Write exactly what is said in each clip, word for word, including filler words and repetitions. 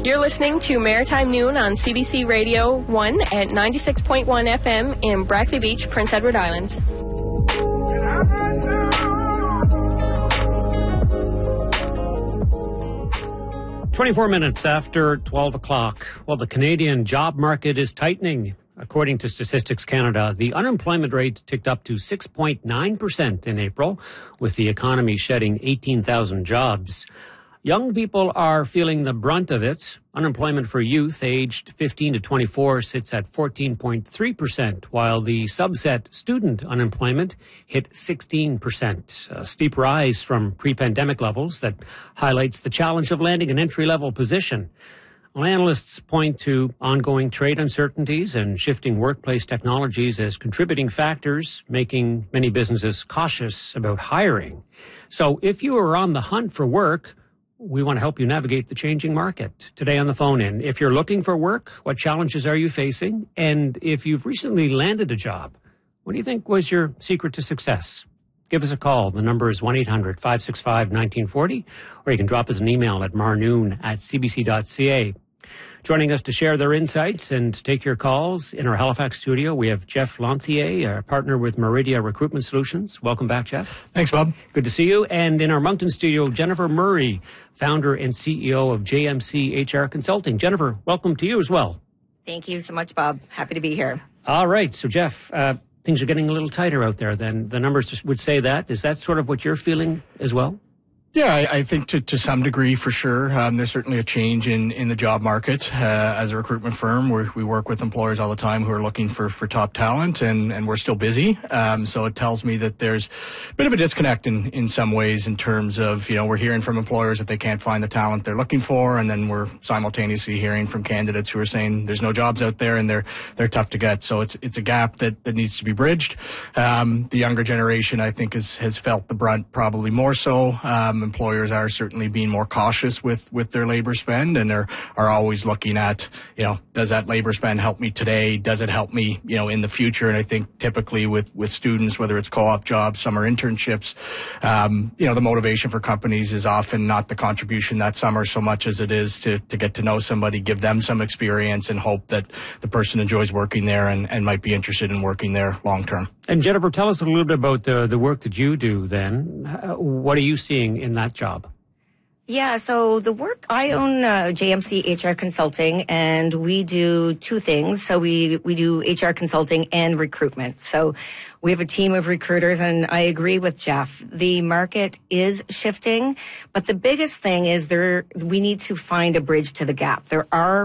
You're listening to Maritime Noon on C B C Radio one at ninety-six point one F M in Brackley Beach, Prince Edward Island. twenty-four minutes after twelve o'clock. Well, the Canadian job market is tightening. According to Statistics Canada, the unemployment rate ticked up to six point nine percent in April, with the economy shedding eighteen thousand jobs. Young people are feeling the brunt of it. Unemployment for youth aged fifteen to twenty-four sits at fourteen point three percent, while the subset student unemployment hit sixteen percent. A steep rise from pre-pandemic levels that highlights the challenge of landing an entry-level position. Well, analysts point to ongoing trade uncertainties and shifting workplace technologies as contributing factors, making many businesses cautious about hiring. So if you are on the hunt for work, we want to help you navigate the changing market. Today on the phone in, if you're looking for work, what challenges are you facing? And if you've recently landed a job, what do you think was your secret to success? Give us a call. The number is one eight hundred five six five one nine four zero, or you can drop us an email at marnoon at c b c dot c a. Joining us to share their insights and take your calls in our Halifax studio, we have Jeff Lanthier, a partner with Meridia Recruitment Solutions. Welcome back, Jeff. Thanks, Bob. Good to see you. And in our Moncton studio, Jennifer Murray, founder and C E O of J M C H R Consulting. Jennifer, welcome to you as well. Thank you so much, Bob. Happy to be here. All right. So, Jeff, uh, things are getting a little tighter out there then. The numbers just would say that. Is that sort of what you're feeling as well? Yeah, I, I think to, to some degree, for sure. Um, there's certainly a change in, in the job market. Uh, as a recruitment firm, we we work with employers all the time who are looking for, for top talent, and, and we're still busy. Um, so it tells me that there's a bit of a disconnect in, in some ways in terms of, you know, we're hearing from employers that they can't find the talent they're looking for, and then we're simultaneously hearing from candidates who are saying there's no jobs out there and they're they're tough to get. So it's it's a gap that, that needs to be bridged. Um, the younger generation, I think, has, has felt the brunt probably more so. Um, Employers are certainly being more cautious with, with their labor spend, and are are always looking at, you know, does that labor spend help me today? Does it help me, you know, in the future? And I think typically with, with students, whether it's co-op jobs, summer internships, um, you know, the motivation for companies is often not the contribution that summer so much as it is to, to get to know somebody, give them some experience, and hope that the person enjoys working there and, and might be interested in working there long term. And Jennifer, tell us a little bit about the, the work that you do then. What are you seeing in that job? Yeah, so the work, I own uh, J M C H R Consulting, and we do two things. So we, we do H R consulting and recruitment. So we have a team of recruiters, and I agree with Jeff. The market is shifting, but the biggest thing is there, we need to find a bridge to the gap. There are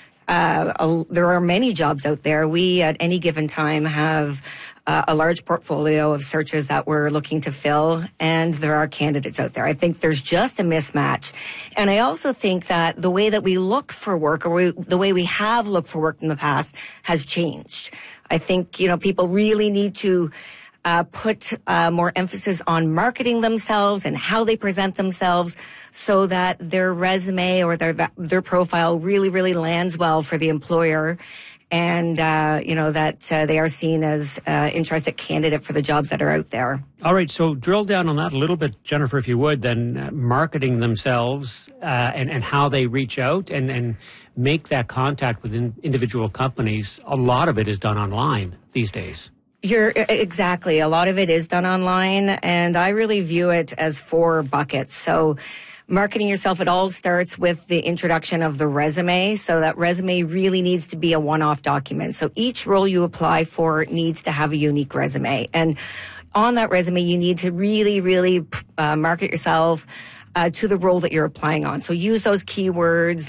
Uh, a, there are many jobs out there. We, at any given time, have uh, a large portfolio of searches that we're looking to fill, and there are candidates out there. I think there's just a mismatch. And I also think that the way that we look for work, or we, the way we have looked for work in the past, has changed. I think, you know, people really need to Uh, put uh, more emphasis on marketing themselves and how they present themselves, so that their resume or their their profile really, really lands well for the employer, and uh, you know that uh, they are seen as an uh, interested candidate for the jobs that are out there. All right, so drill down on that a little bit, Jennifer, if you would. Then uh, marketing themselves uh, and and how they reach out and and make that contact with in individual companies. A lot of it is done online these days. You're exactly. A lot of it is done online, and I really view it as four buckets. So marketing yourself, it all starts with the introduction of the resume. So that resume really needs to be a one-off document. So each role you apply for needs to have a unique resume. And on that resume, you need to really, really uh, market yourself uh, to the role that you're applying on. So use those keywords